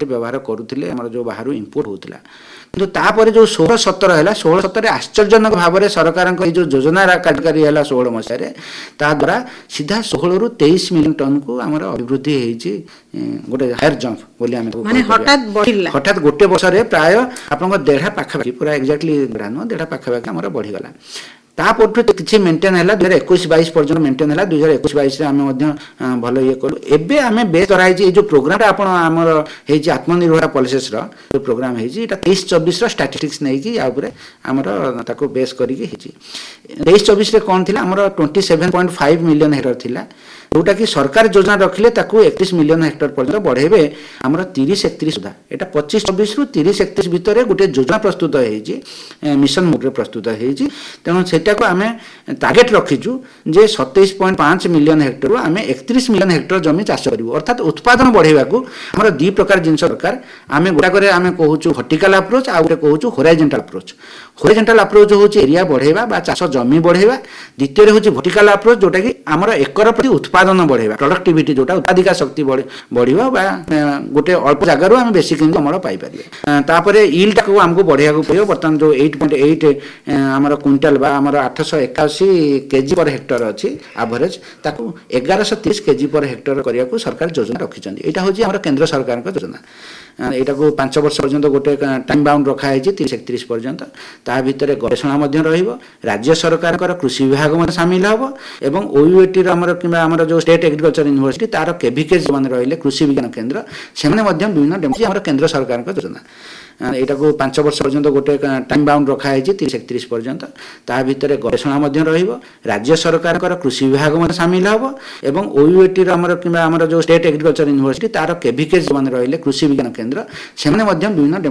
market व्यवहार करुले आम जो बाहर इंपोर्ट होता किंतु तापर जो 16-17 है 16-17 आश्चर्यजनक भाव में सरकार जो योजना कार्यकारी है 16 मसीह द्वारा सीधा 16 ରୁ 23 मिलियन टन को आम अभिवृद्धि गोटे हायर जंप बोली हठात गोटे वर्ष प्राय आप 1.5 पाखापाखि पूरा एक्जाक्टली नुह 1.5 पाखापाखि आम बढ़ीगला तापर किसी मेन्टेन है 2021-22 पर्यटन मेन्टेन है 2021-22 आम भल ये कलु एवं आम बेस कराई जो प्रोग्राम आमर आत्मनिर्भर पॉलिसीज जो प्रोग्राम है 23-24 स्टाटिस्टिक्स नहीं आमर बेस कर 23-24 कौन थी आमर 27.5 मिलियन हेक्टर थिला जोटा कि सरकार योजना रखिले 31 मिलियन हेक्टर पर्यटन बढ़ेबे आमर 30-31 सुधा यहाँ 25-26 ରୁ 30-31 भितर गोटे योजना प्रस्तुत है मिशन मोड प्रस्तुत है तेणु सेटा को आम टार्गेट रखीचु जे 27.5 मिलियन हेक्टर आम 31 मिलियन हेक्टर जमी चाष करूँ अर्थात उत्पादन बढ़ेगा आम 2 प्रकार जिनस दरकार आम गोटाक आम कहूँ वर्टिकल अप्रोच आ गोटे कहूँ होराइजेंटाल अप्रोच हूँ एरिया बढ़ेगा चाष जमी बढ़ेगा द्वितीय हूँ वर्टिकल अप्रोच जोटा कि आमर एकर प्रति उत्पादन बढ़ेगा प्रोडक्टिविटी जोटा उत्पादिका शक्ति बढ़िया गोटे अल्प जगार आम बेसी कि अमल पाइपर इल्ड को आमको बढ़िया पड़ो बर्तमान जो 8.8 आमर क्विंटाल आमर 881 केजी पर हेक्टर अच्छी एवरेज ताकू 1130 केजी पर हेक्टर करने को सरकार योजना रखिंट यहाँ हूँ आम केंद्र सरकार योजना यहाँ को 5 वर्ष पर्यंत गोटे टाइम बाउंड रखाई 30-31 पर्यंत ता भितर गवेषणा राज्य सरकार कृषि विभाग सामिल हम एवं ओयूएटी आमर जो स्टेट एग्रीकल्चर यूनिवर्सिटी तार केविकेज जो रही कृषि विज्ञान केन्द्र से विभिन्न केंद्र सरकार योजना यहाँ को 5 वर्ष पर्यंत गोटे टाइम बाउंड रखाई 30-31 पर्यंत ता भितर गवेषणा राज्य सरकार कृषि विभाग सामिल हम एवं ओयूएटी आमर जो स्टेट एग्रीकल्चर यूनिवर्सिटी तार केविकेज जो रही कृषि विज्ञान केन्द्र से विभिन्न